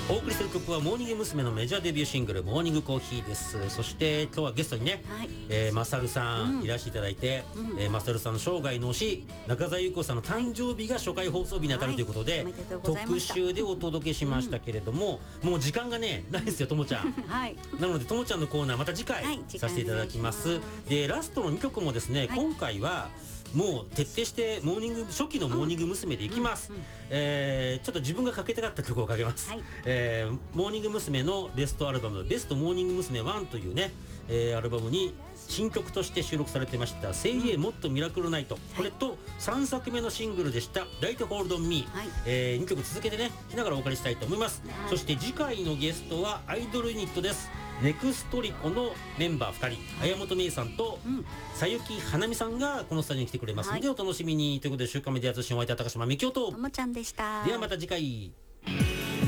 お送りする曲はモーニング娘。のメジャーデビューシングルモーニングコーヒーです。そして今日はゲストにね、マサルさんいらしていただいて、マサルさんの生涯の推し中澤裕子さんの誕生日が初回放送日にあたるということで、特集でお届けしましたけれども、もう時間がねないですよともちゃん、なのでともちゃんのコーナーまた次回させていただきます。でラストの2曲もですね、今回はもう徹底して初期のモーニング娘。でいきます。ちょっと自分がかけたかった曲をかけます。モーニング娘。のベストアルバムベストモーニング娘。1というね、アルバムに新曲として収録されてました「精鋭もっとミラクルナイト」これと3作目のシングルでした「ライトホールドンミー」2曲続けてねしながらお借りしたいと思います。そして次回のゲストはアイドルユニットです。ネクストリコのメンバー2人、綾本芽郁さんと佐伯花美さんがこのスタジオに来てくれますので、お楽しみに。ということで週刊メディア通信お相手は高島みきおとともちゃんでした。 ではまた次回。